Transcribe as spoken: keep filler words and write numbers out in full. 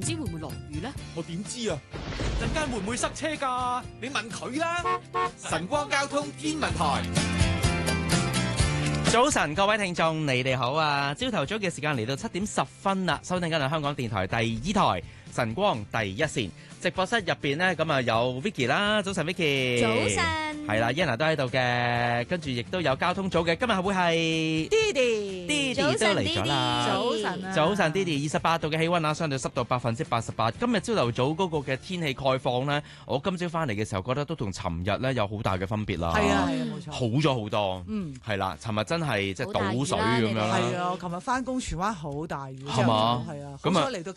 知會唔會落雨咧？ 我點知啊？陣間會唔會塞車㗎？你問佢啦。晨光交通天文台。 早晨，各位聽眾，你哋好啊！朝頭早嘅時間嚟到七點十分啦，收聽緊係香港電台第二台晨光第一線直播室入邊呢，咁啊有 Vicky 啦，早晨 Vicky， 早晨， 係啦 Yana 都喺度嘅，跟住亦都有交通組嘅，今日會係 Didi，Didi 都嚟咗啦， 早晨啊， 早晨 Didi， 二十八度嘅氣溫啊，相對濕度百分之八十八。今日朝頭早嗰個嘅天氣概況呢，我今朝翻嚟嘅時候覺得都同尋日呢有好大嘅分別啦， 係啊係啊冇錯， 好咗好多， 嗯， 係啦，尋日真係即係倒水咁樣啦， 係啊，我琴日翻工荃灣好大雨， 係嘛， 係啊， 咁啊嚟到